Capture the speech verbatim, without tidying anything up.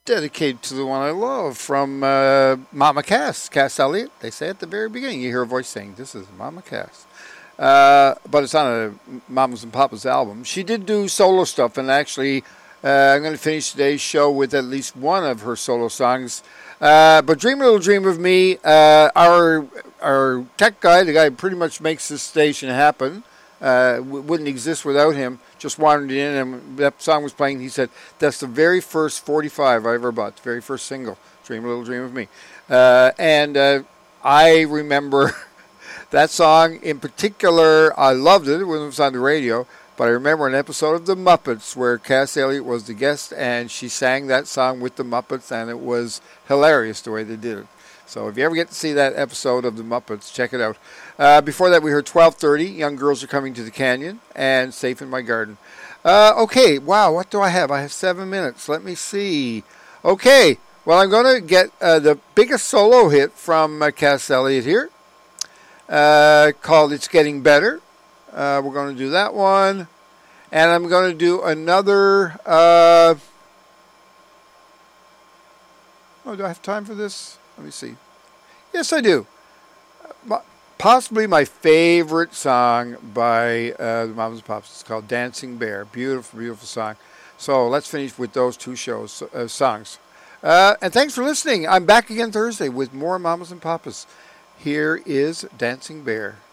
dedicated to the one I love from uh, Mama Cass, Cass Elliot. They say at the very beginning, you hear a voice saying, "This is Mama Cass." Uh, but it's on a Mamas and Papas album. She did do solo stuff, and actually, uh, I'm going to finish today's show with at least one of her solo songs. Uh, but Dream a Little Dream of Me, uh, our our tech guy, the guy who pretty much makes this station happen, uh, w- wouldn't exist without him. Just wandered in, and that song was playing. He said, "That's the very first forty-five I ever bought, the very first single, Dream a Little Dream of Me." Uh, and uh, I remember that song in particular. I loved it when it was on the radio. But I remember an episode of The Muppets where Cass Elliot was the guest, and she sang that song with the Muppets, and it was hilarious the way they did it. So if you ever get to see that episode of The Muppets, check it out. Uh, before that, we heard twelve thirty, Young Girls Are Coming to the Canyon, and Safe in My Garden. Uh, okay, wow, what do I have? I have seven minutes. Let me see. Okay, well, I'm going to get uh, the biggest solo hit from uh, Cass Elliot here, uh, called It's Getting Better. Uh, we're going to do that one. And I'm going to do another... Uh, oh, do I have time for this? Let me see. Yes, I do. Possibly my favorite song by uh, the Mamas and Papas. It's called Dancing Bear. Beautiful, beautiful song. So let's finish with those two shows, uh, songs. Uh, and thanks for listening. I'm back again Thursday with more Mamas and Papas. Here is Dancing Bear.